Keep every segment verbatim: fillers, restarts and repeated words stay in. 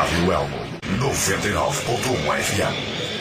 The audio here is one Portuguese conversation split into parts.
Rádio Elmo, noventa e nove ponto um F M.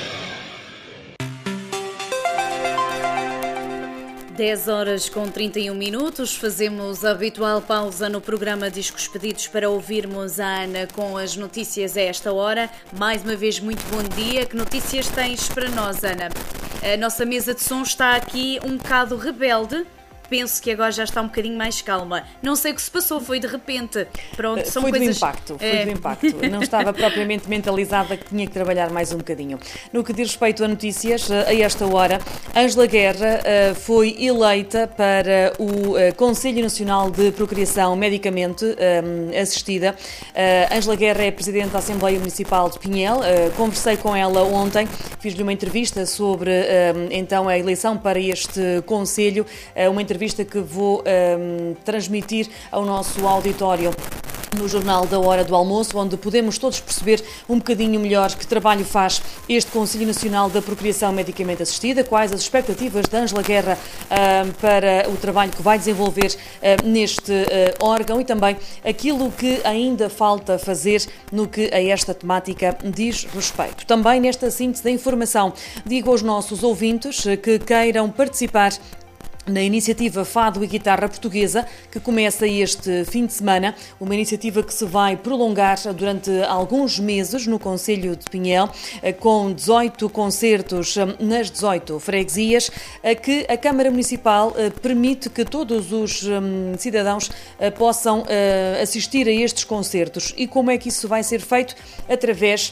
dez horas com trinta e um minutos, fazemos a habitual pausa no programa Discos Pedidos para ouvirmos a Ana com as notícias a esta hora. Mais uma vez, muito bom dia. Que notícias tens para nós, Ana? A nossa mesa de som está aqui um bocado rebelde. Penso que agora já está um bocadinho mais calma. Não sei o que se passou, foi de repente. Pronto, são foi coisas... do impacto, foi é. do impacto. Não estava propriamente mentalizada que tinha que trabalhar mais um bocadinho. No que diz respeito a notícias, a esta hora, Ângela Guerra foi eleita para o Conselho Nacional de Procriação Medicamente Assistida. Ângela Guerra é Presidente da Assembleia Municipal de Pinhel. Conversei com ela ontem, fiz-lhe uma entrevista sobre então a eleição para este Conselho, uma entrevista entrevista que vou um, transmitir ao nosso auditório no Jornal da Hora do Almoço, onde podemos todos perceber um bocadinho melhor que trabalho faz este Conselho Nacional da Procriação Medicamente Assistida, quais as expectativas de Ângela Guerra uh, para o trabalho que vai desenvolver uh, neste uh, órgão e também aquilo que ainda falta fazer no que a esta temática diz respeito. Também nesta síntese da informação, digo aos nossos ouvintes que queiram participar na iniciativa Fado e Guitarra Portuguesa, que começa este fim de semana, uma iniciativa que se vai prolongar durante alguns meses no Concelho de Pinhel, com dezoito concertos nas dezoito freguesias, que a Câmara Municipal permite que todos os cidadãos possam assistir a estes concertos. E como é que isso vai ser feito? Através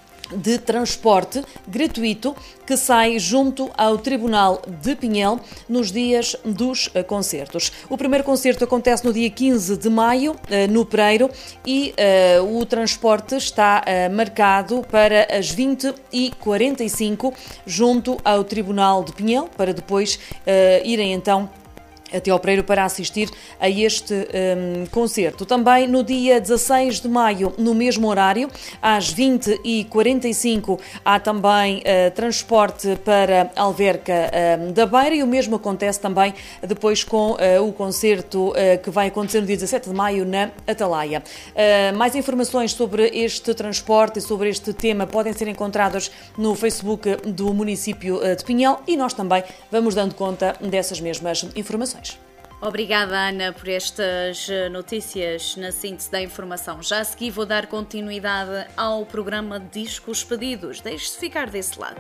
de transporte gratuito que sai junto ao Tribunal de Pinhel nos dias dos concertos. O primeiro concerto acontece no dia quinze de maio, no Pereiro, e uh, o transporte está uh, marcado para as vinte e quarenta e cinco junto ao Tribunal de Pinhel, para depois uh, irem então até ao Pereiro para assistir a este um, concerto. Também no dia dezasseis de maio, no mesmo horário, às vinte e quarenta e cinco, há também uh, transporte para Alverca um, da Beira, e o mesmo acontece também depois com uh, o concerto uh, que vai acontecer no dia dezassete de maio na Atalaia. Uh, mais informações sobre este transporte e sobre este tema podem ser encontradas no Facebook do município de Pinhel, e nós também vamos dando conta dessas mesmas informações. Obrigada, Ana, por estas notícias na síntese da informação. Já a seguir vou dar continuidade ao programa Discos Pedidos. Deixe-se ficar desse lado.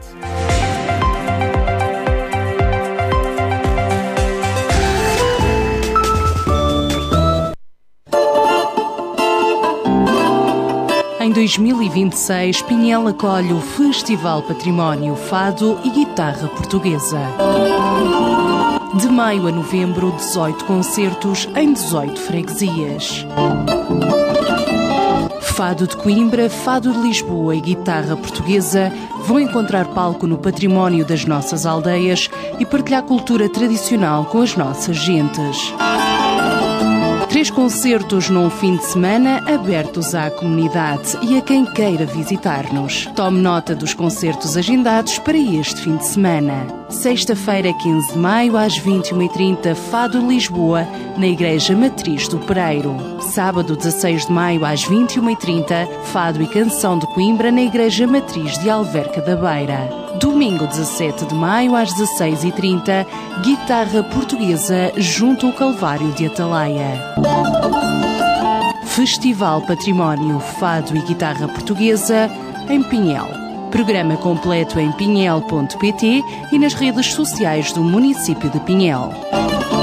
Em dois mil e vinte e seis, Pinhel acolhe o Festival Património Fado e Guitarra Portuguesa. De maio a novembro, dezoito concertos em dezoito freguesias. Fado de Coimbra, Fado de Lisboa e Guitarra Portuguesa vão encontrar palco no património das nossas aldeias e partilhar cultura tradicional com as nossas gentes. Três concertos num fim de semana abertos à comunidade e a quem queira visitar-nos. Tome nota dos concertos agendados para este fim de semana. Sexta-feira, quinze de maio, às vinte e uma e trinta, Fado de Lisboa, na Igreja Matriz do Pereiro. Sábado, dezasseis de maio, às vinte e uma e trinta, Fado e Canção de Coimbra, na Igreja Matriz de Alverca da Beira. Domingo, dezassete de maio, às dezasseis e trinta, Guitarra Portuguesa, junto ao Calvário de Atalaia. Festival Património Fado e Guitarra Portuguesa, em Pinhel. Programa completo em pinhel ponto pt e nas redes sociais do município de Pinhel.